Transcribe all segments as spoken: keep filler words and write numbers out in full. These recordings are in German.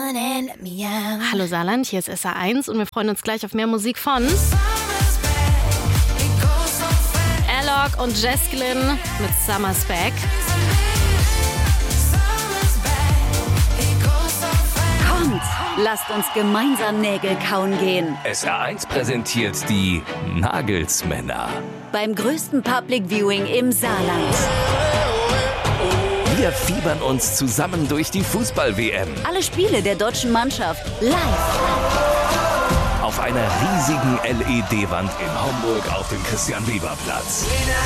Hallo Saarland, hier ist S R eins und wir freuen uns gleich auf mehr Musik von Alok und Jesklyn mit Summer's Back. Kommt, lasst uns gemeinsam Nägel kauen gehen. S R eins präsentiert die Nagelsmänner. Beim größten Public Viewing im Saarland. Wir fiebern uns zusammen durch die Fußball-W M. Alle Spiele der deutschen Mannschaft live. Auf einer riesigen L E D-Wand in Homburg auf dem Christian-Weber-Platz.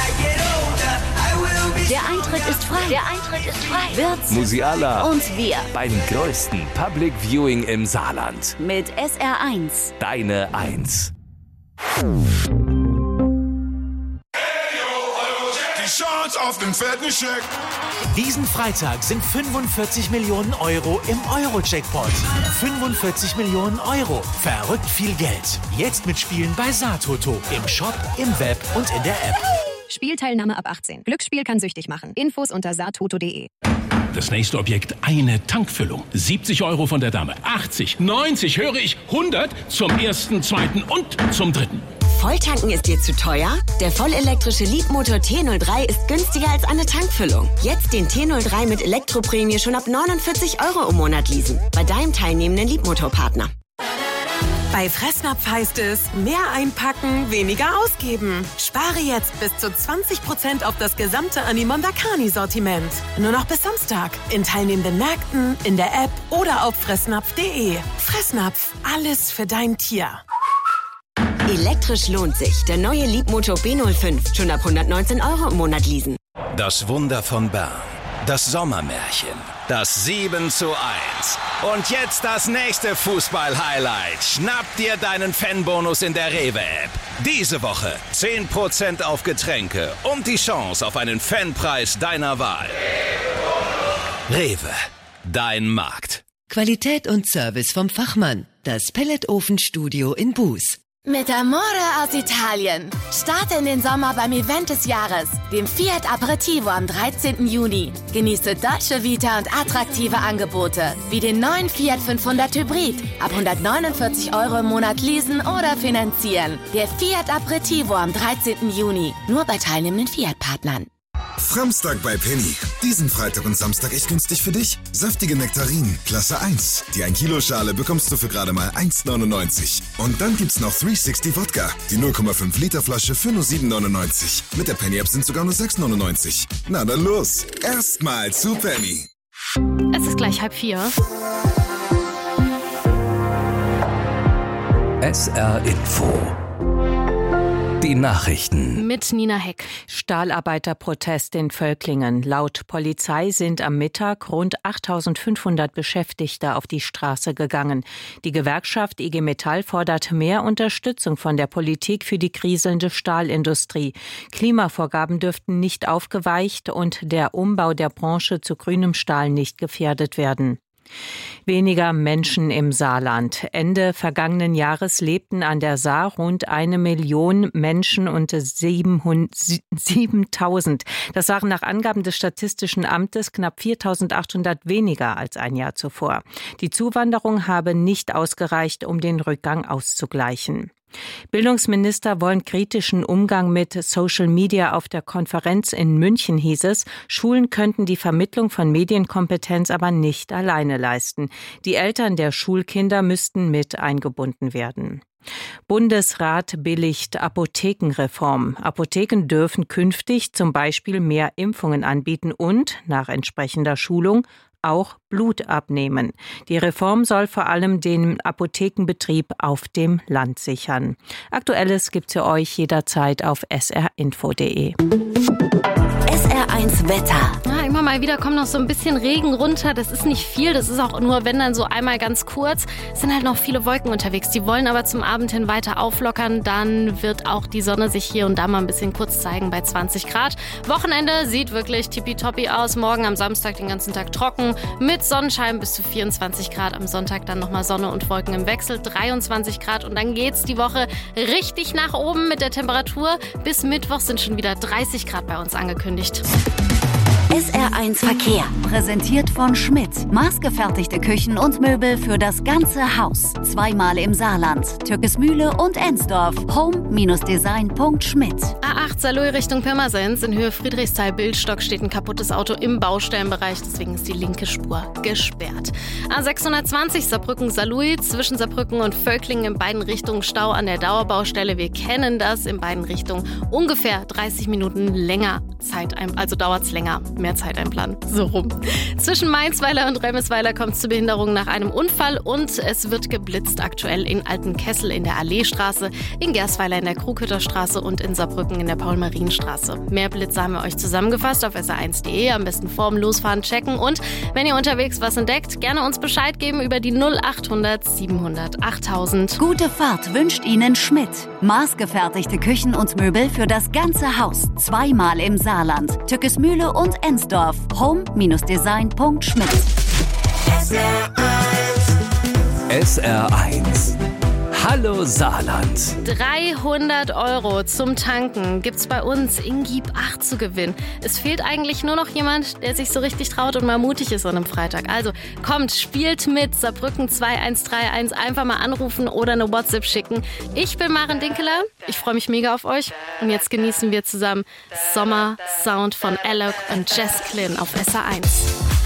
Der Eintritt ist frei. Der Eintritt ist frei. Wirtz, Musiala und wir. Beim größten Public Viewing im Saarland. Mit S R eins. Deine Eins. Die Chance auf den fetten Scheck. Diesen Freitag sind fünfundvierzig Millionen Euro im Euro-Jackpot. fünfundvierzig Millionen Euro. Verrückt viel Geld. Jetzt mitspielen bei Saartoto. Im Shop, im Web und in der App. Spielteilnahme ab achtzehn. Glücksspiel kann süchtig machen. Infos unter saartoto punkt de. Das nächste Objekt, eine Tankfüllung. siebzig Euro von der Dame. achtzig, neunzig, höre ich, hundert zum ersten, zweiten und zum dritten. Volltanken ist dir zu teuer? Der vollelektrische Leapmotor T null drei ist günstiger als eine Tankfüllung. Jetzt den T null drei mit Elektroprämie schon ab neunundvierzig Euro im Monat leasen. Bei deinem teilnehmenden Leapmotor-Partner. Bei Fressnapf heißt es, mehr einpacken, weniger ausgeben. Spare jetzt bis zu zwanzig Prozent auf das gesamte Animon Dakani-Sortiment. Nur noch bis Samstag. In teilnehmenden Märkten, in der App oder auf fressnapf punkt de. Fressnapf, alles für dein Tier. Elektrisch lohnt sich. Der neue Leapmotor B null fünf. Schon ab hundertneunzehn Euro im Monat leasen. Das Wunder von Bern. Das Sommermärchen. Das sieben zu eins. Und jetzt das nächste Fußball-Highlight. Schnapp dir deinen Fanbonus in der Rewe-App. Diese Woche zehn Prozent auf Getränke und die Chance auf einen Fanpreis deiner Wahl. Rewe. Dein Markt. Qualität und Service vom Fachmann. Das Pelletofenstudio in Buß. Mit Amore aus Italien. Starte in den Sommer beim Event des Jahres, dem Fiat Aperitivo am dreizehnten Juni. Genieße deutsche Vita und attraktive Angebote, wie den neuen Fiat fünfhundert Hybrid. Ab hundertneunundvierzig Euro im Monat leasen oder finanzieren. Der Fiat Aperitivo am dreizehnten Juni. Nur bei teilnehmenden Fiat-Partnern. Framstag bei Penny. Diesen Freitag und Samstag echt günstig für dich. Saftige Nektarinen, Klasse eins. Die ein Kilo Schale bekommst du für gerade mal eins neunundneunzig. Und dann gibt's noch dreihundertsechzig Wodka. Die null Komma fünf Liter Flasche für nur sieben neunundneunzig. Mit der Penny App sind sogar nur sechs neunundneunzig. Na dann los. Erstmal zu Penny. Es ist gleich halb vier. S R Info. Die Nachrichten. Mit Nina Heck. Stahlarbeiterprotest in Völklingen. Laut Polizei sind am Mittag rund achttausendfünfhundert Beschäftigte auf die Straße gegangen. Die Gewerkschaft I G Metall fordert mehr Unterstützung von der Politik für die kriselnde Stahlindustrie. Klimavorgaben dürften nicht aufgeweicht und der Umbau der Branche zu grünem Stahl nicht gefährdet werden. Weniger Menschen im Saarland. Ende vergangenen Jahres lebten an der Saar rund eine Million Menschen und siebentausend. Das waren nach Angaben des Statistischen Amtes knapp viertausendachthundert weniger als ein Jahr zuvor. Die Zuwanderung habe nicht ausgereicht, um den Rückgang auszugleichen. Bildungsminister wollen kritischen Umgang mit Social Media. Auf der Konferenz in München hieß es, Schulen könnten die Vermittlung von Medienkompetenz aber nicht alleine leisten. Die Eltern der Schulkinder müssten mit eingebunden werden. Bundesrat billigt Apothekenreform. Apotheken dürfen künftig zum Beispiel mehr Impfungen anbieten und, nach entsprechender Schulung, auch Blut abnehmen. Die Reform soll vor allem den Apothekenbetrieb auf dem Land sichern. Aktuelles gibt's für euch jederzeit auf s r info punkt de. S R eins Wetter. Ja, immer mal wieder kommt noch so ein bisschen Regen runter. Das ist nicht viel, das ist auch nur, wenn dann so einmal ganz kurz. Es sind halt noch viele Wolken unterwegs. Die wollen aber zum Abend hin weiter auflockern. Dann wird auch die Sonne sich hier und da mal ein bisschen kurz zeigen bei zwanzig Grad. Wochenende sieht wirklich tippitoppi aus. Morgen am Samstag den ganzen Tag trocken mit Sonnenschein bis zu vierundzwanzig Grad. Am Sonntag dann nochmal Sonne und Wolken im Wechsel, dreiundzwanzig Grad. Und dann geht's die Woche richtig nach oben mit der Temperatur. Bis Mittwoch sind schon wieder dreißig Grad bei uns angekündigt. S R eins Verkehr. Präsentiert von Schmidt. Maßgefertigte Küchen und Möbel für das ganze Haus. Zweimal im Saarland. Türkesmühle und Ensdorf. home-design punkt schmidt. A acht Saarlouis Richtung Pirmasens. In Höhe Friedrichsthal-Bildstock steht ein kaputtes Auto im Baustellenbereich. Deswegen ist die linke Spur gesperrt. A sechshundertzwanzig Saarbrücken-Saarlouis. Zwischen Saarbrücken und Völklingen in beiden Richtungen Stau an der Dauerbaustelle. Wir kennen das. In beiden Richtungen ungefähr dreißig Minuten länger Zeit, also dauert es länger, mehr Zeit einplanen, so rum. Zwischen Mainzweiler und Remesweiler kommt es zu Behinderungen nach einem Unfall und es wird geblitzt aktuell in Altenkessel in der Alleestraße, in Gersweiler in der Krughütterstraße und in Saarbrücken in der Paul-Marien-Straße. Mehr Blitze haben wir euch zusammengefasst auf S R eins punkt de, am besten vorm Losfahren checken und wenn ihr unterwegs was entdeckt, gerne uns Bescheid geben über die null achthundert siebenhundert achttausend. Gute Fahrt wünscht Ihnen Schmidt. Maßgefertigte Küchen und Möbel für das ganze Haus. Zweimal im Saarland. Türkesmühle und Ensdorf. home-design punkt schmidt. S R eins. Hallo Saarland. dreihundert Euro zum Tanken gibt's bei uns in Gib acht zu gewinnen. Es fehlt eigentlich nur noch jemand, der sich so richtig traut und mal mutig ist an einem Freitag. Also kommt, spielt mit. Saarbrücken zwei eins drei eins. Einfach mal anrufen oder eine WhatsApp schicken. Ich bin Maren Dinkeler. Ich freue mich mega auf euch. Und jetzt genießen wir zusammen Sommer Sound von Alok und Jess Glynn auf S R eins.